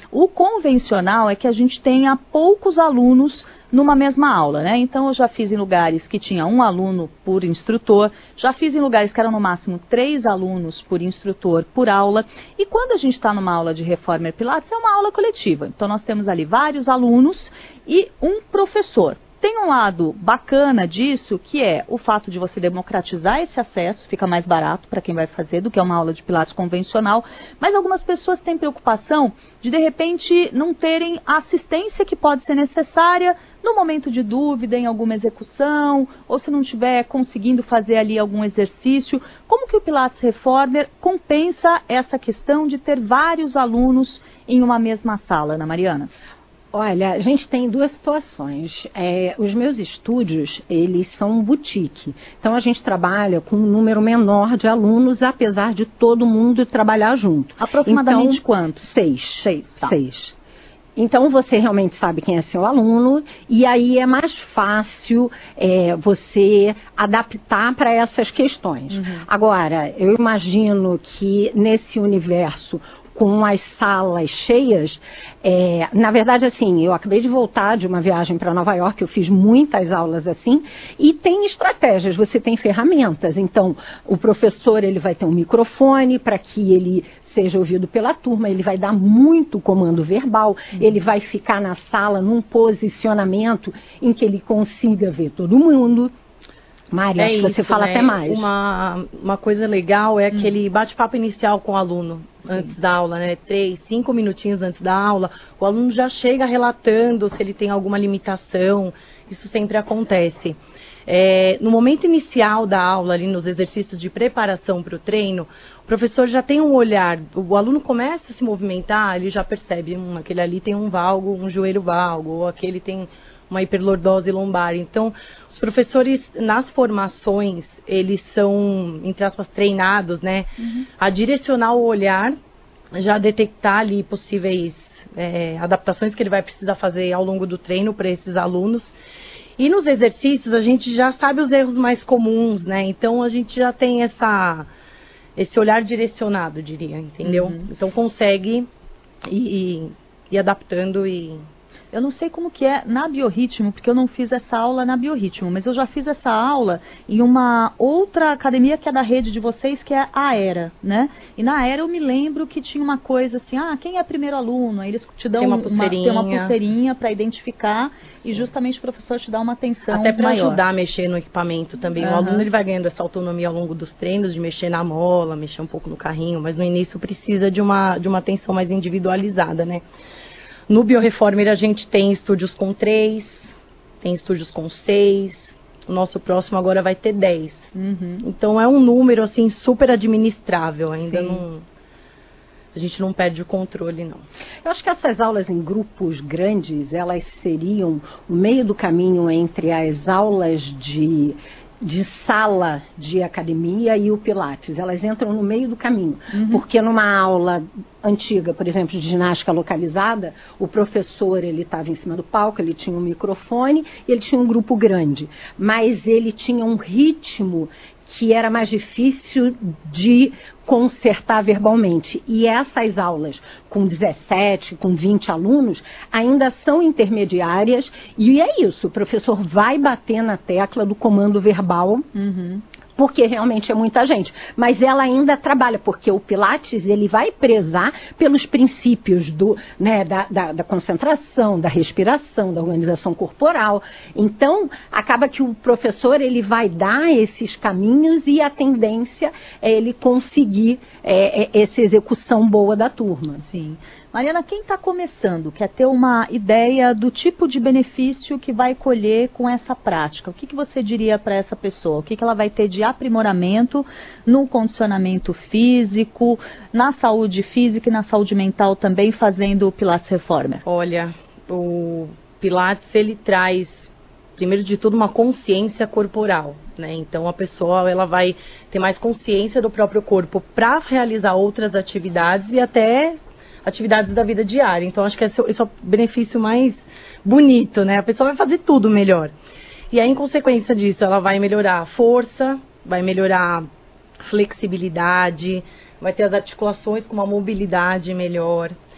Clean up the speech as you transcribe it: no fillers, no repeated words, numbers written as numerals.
O convencional é que a gente tenha poucos alunos numa mesma aula, né? Então eu já fiz em lugares que tinha um aluno por instrutor, já fiz em lugares que eram no máximo 3 alunos por instrutor por aula, e quando a gente está numa aula de Reformer Pilates é uma aula coletiva, então nós temos ali vários alunos e um professor. Tem um lado bacana disso, que é o fato de você democratizar esse acesso, fica mais barato para quem vai fazer do que uma aula de Pilates convencional, mas algumas pessoas têm preocupação de repente, não terem a assistência que pode ser necessária no momento de dúvida em alguma execução, ou se não estiver conseguindo fazer ali algum exercício. Como que o Pilates Reformer compensa essa questão de ter vários alunos em uma mesma sala, Ana Mariana? Olha, a gente tem 2 situações. Os meus estúdios, eles são boutique. Então, a gente trabalha com um número menor de alunos, apesar de todo mundo trabalhar junto. Aproximadamente então, quantos? 6. 6, tá. 6. Então, você realmente sabe quem é seu aluno, e aí é mais fácil você adaptar para essas questões. Uhum. Agora, eu imagino que nesse universo, com as salas cheias, na verdade, assim, eu acabei de voltar de uma viagem para Nova York, eu fiz muitas aulas assim, e tem estratégias, você tem ferramentas. Então, o professor, ele vai ter um microfone para que ele seja ouvido pela turma, ele vai dar muito comando verbal, ele vai ficar na sala num posicionamento em que ele consiga ver todo mundo. Mari, acho que você fala até mais. Uma coisa legal é aquele bate-papo inicial com o aluno, antes da aula, né? 3, 5 minutinhos antes da aula, o aluno já chega relatando se ele tem alguma limitação, isso sempre acontece. No momento inicial da aula, ali nos exercícios de preparação para o treino, o professor já tem um olhar, o aluno começa a se movimentar, ele já percebe, aquele ali tem um valgo, um joelho valgo, ou aquele tem uma hiperlordose lombar. Então, os professores, nas formações, eles são, entre aspas, treinados, né? A direcionar o olhar, já detectar ali possíveis adaptações que ele vai precisar fazer ao longo do treino para esses alunos. E nos exercícios, a gente já sabe os erros mais comuns, né? Então, a gente já tem esse olhar direcionado, diria, entendeu? Então, consegue ir adaptando e... Eu não sei como que é na Biorritmo, porque eu não fiz essa aula na Biorritmo, mas eu já fiz essa aula em uma outra academia que é da rede de vocês, que é a Aera, né? E na Aera eu me lembro que tinha uma coisa assim, quem é primeiro aluno? Aí eles te dão uma pulseirinha para identificar e justamente o professor te dá uma atenção maior. Até para ajudar a mexer no equipamento também. O aluno ele vai ganhando essa autonomia ao longo dos treinos, de mexer na mola, mexer um pouco no carrinho, mas no início precisa de uma atenção mais individualizada, né? No Bioreformer a gente tem estúdios com 3, tem estúdios com 6, o nosso próximo agora vai ter 10. Então é um número assim super administrável, ainda não, a gente não perde o controle, não. Eu acho que essas aulas em grupos grandes, elas seriam o meio do caminho entre as aulas de sala de academia e o Pilates. Elas entram no meio do caminho. Porque numa aula antiga, por exemplo, de ginástica localizada, o professor, ele estava em cima do palco, ele tinha um microfone, ele tinha um grupo grande. Mas ele tinha um ritmo que era mais difícil de consertar verbalmente. E essas aulas com 17, com 20 alunos, ainda são intermediárias, e é isso, o professor vai bater na tecla do comando verbal, porque realmente é muita gente. Mas ela ainda trabalha, porque o Pilates, ele vai prezar pelos princípios da concentração, da respiração, da organização corporal. Então, acaba que o professor, ele vai dar esses caminhos e a tendência é ele conseguir essa execução boa da turma. Sim. Mariana, quem está começando, quer ter uma ideia do tipo de benefício que vai colher com essa prática, o que você diria para essa pessoa? O que ela vai ter de aprimoramento no condicionamento físico, na saúde física e na saúde mental também, fazendo o Pilates Reformer? Olha, o Pilates, ele traz, primeiro de tudo, uma consciência corporal, né? Então, a pessoa, ela vai ter mais consciência do próprio corpo para realizar outras atividades e até atividades da vida diária. Então, acho que esse é o benefício mais bonito, né? A pessoa vai fazer tudo melhor. E aí, em consequência disso, ela vai melhorar a força, vai melhorar a flexibilidade, vai ter as articulações com uma mobilidade melhor.